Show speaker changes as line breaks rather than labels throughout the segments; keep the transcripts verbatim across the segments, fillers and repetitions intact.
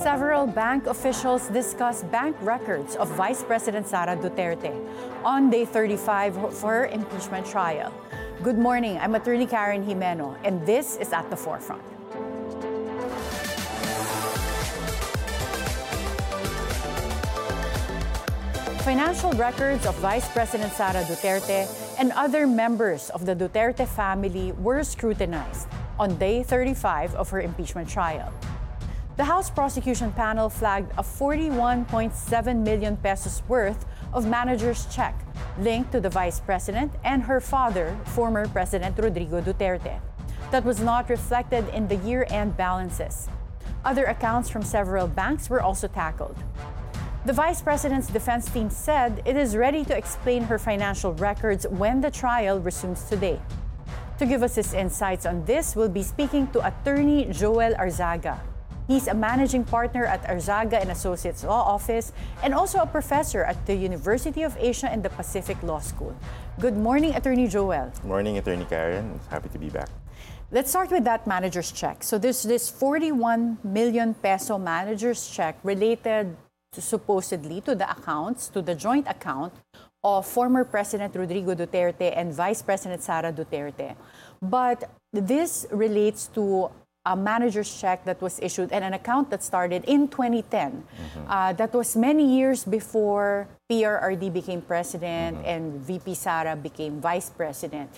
Several bank officials discussed bank records of Vice President Sara Duterte on day thirty-five for her impeachment trial. Good morning, I'm Attorney Karen Jimeno, and this is At the Forefront. Financial records of Vice President Sara Duterte and other members of the Duterte family were scrutinized on day thirty-five of her impeachment trial. The House Prosecution Panel flagged a forty-one point seven million pesos worth of manager's check linked to the Vice President and her father, former President Rodrigo Duterte, that was not reflected in the year-end balances. Other accounts from several banks were also tackled. The Vice President's defense team said it is ready to explain her financial records when the trial resumes today. To give us his insights on this, we'll be speaking to Attorney Joel Arzaga. He's a managing partner at Arzaga and Associates Law Office and also a professor at the University of Asia and the Pacific Law School. Good morning, Attorney Joel.
Good morning, Attorney Karen. Happy to be back.
Let's start with that manager's check. So there's this forty-one million peso manager's check related to, supposedly to the accounts, to the joint account of former President Rodrigo Duterte and Vice President Sara Duterte. But this relates to a manager's check that was issued and an account that started in twenty ten. Mm-hmm. Uh, that was many years before P R R D became president mm-hmm. and V P Sara became vice president.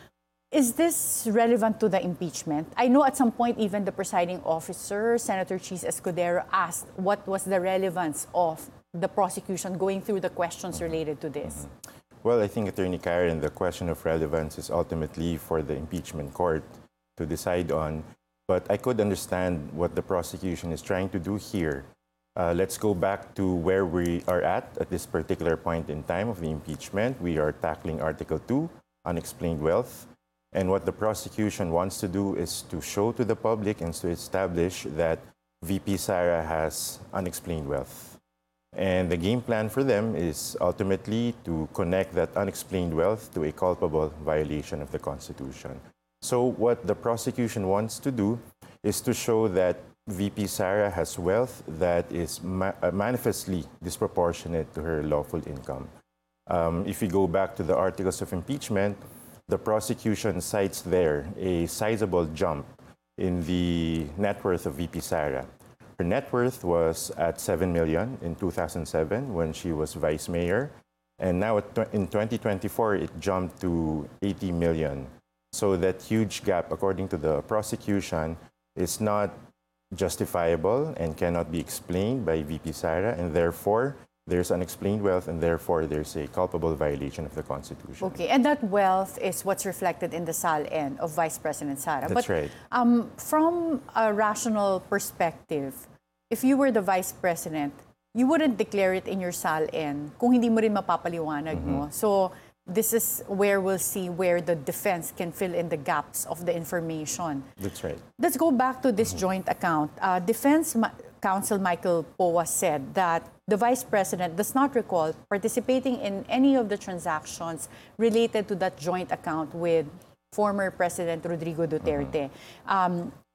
Is this relevant to the impeachment? I know at some point even the presiding officer, Senator Chis Escudero, asked what was the relevance of the prosecution going through the questions mm-hmm. related to this.
Mm-hmm. Well, I think, Attorney Karen, the question of relevance is ultimately for the impeachment court to decide on. But I could understand what the prosecution is trying to do here. Uh, let's go back to where we are at at this particular point in time of the impeachment. We are tackling Article two, unexplained wealth. And what the prosecution wants to do is to show to the public and to establish that V P Sara has unexplained wealth. And the game plan for them is ultimately to connect that unexplained wealth to a culpable violation of the Constitution. So what the prosecution wants to do is to show that V P Sara has wealth that is ma uh, manifestly disproportionate to her lawful income. Um, if you go back to the articles of impeachment, the prosecution cites there a sizable jump in the net worth of V P Sara. Her net worth was at seven million in two thousand seven when she was vice mayor, and now in twenty twenty-four it jumped to eighty million. So that huge gap, according to the prosecution, is not justifiable and cannot be explained by V P Sara, and therefore there's unexplained wealth, and therefore there's a culpable violation of the Constitution.
Okay, and that wealth is what's reflected in the S A L-N of Vice President Sara.
That's
but,
right.
Um, from a rational perspective, if you were the Vice President, you wouldn't declare it in your S A L-N kung hindi mo rin mapapaliwanag mo. Mm-hmm. So this is where we'll see where the defense can fill in the gaps of the information.
That's right.
Let's go back to this mm-hmm. joint account. Uh, Defense Ma Counsel Michael Poa said that the Vice President does not recall participating in any of the transactions related to that joint account with former President Rodrigo Duterte. Mm-hmm. um,